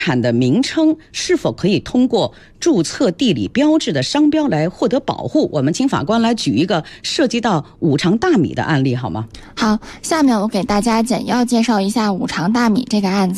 产的名称是否可以通过注册地理标志的商标来获得保护？我们请法官来举一个涉及到五常大米的案例好吗？ 好，下面我给大家简要介绍一下五常大米这个案子。